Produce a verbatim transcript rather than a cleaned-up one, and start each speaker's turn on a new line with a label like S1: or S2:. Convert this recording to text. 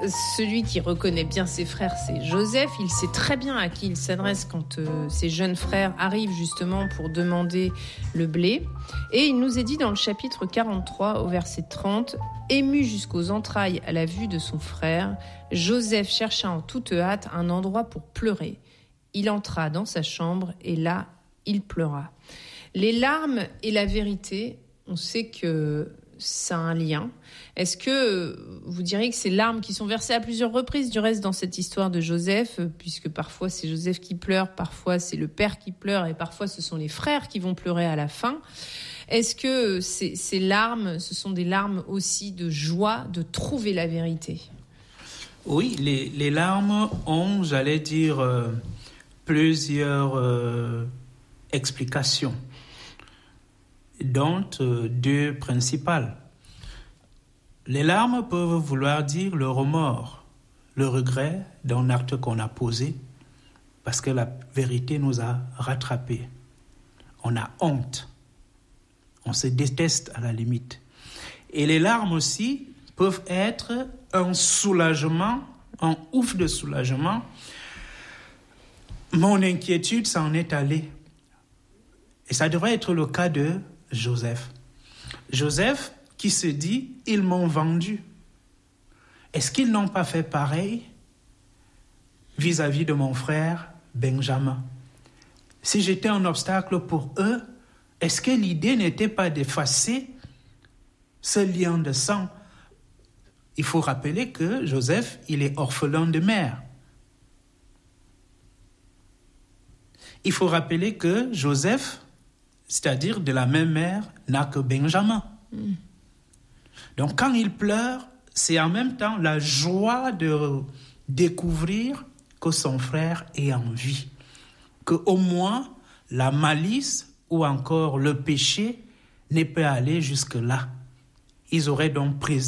S1: celui qui reconnaît bien ses frères, c'est Joseph. Il sait très bien à qui il s'adresse quand euh, ses jeunes frères arrivent justement pour demander le blé. Et il nous est dit dans le chapitre quarante-trois, au verset trente, « Ému jusqu'aux entrailles à la vue de son frère, Joseph chercha en toute hâte un endroit pour pleurer. Il entra dans sa chambre et là, il pleura. » Les larmes et la vérité, on sait que ça a un lien. Est-ce que vous diriez que ces larmes qui sont versées à plusieurs reprises du reste dans cette histoire de Joseph, puisque parfois c'est Joseph qui pleure, parfois c'est le père qui pleure et parfois ce sont les frères qui vont pleurer à la fin, est-ce que ces, ces larmes, ce sont des larmes aussi de joie de trouver la vérité?
S2: Oui, les, les larmes ont, j'allais dire, euh, plusieurs euh, explications, dont euh, deux principales. Les larmes peuvent vouloir dire le remords, le regret d'un acte qu'on a posé parce que la vérité nous a rattrapés. On a honte. On se déteste à la limite. Et les larmes aussi peuvent être un soulagement, un ouf de soulagement. Mon inquiétude s'en est allée. Et ça devrait être le cas de Joseph. Joseph qui se dit, ils m'ont vendu. Est-ce qu'ils n'ont pas fait pareil vis-à-vis de mon frère Benjamin? Si j'étais un obstacle pour eux, est-ce que l'idée n'était pas d'effacer ce lien de sang? Il faut rappeler que Joseph, il est orphelin de mère. Il faut rappeler que Joseph, c'est-à-dire de la même mère, n'a que Benjamin. Mm. Donc quand il pleure, c'est en même temps la joie de découvrir que son frère est en vie. Qu'au moins, la malice ou encore le péché n'est pas allé jusque-là. Ils auraient donc préservé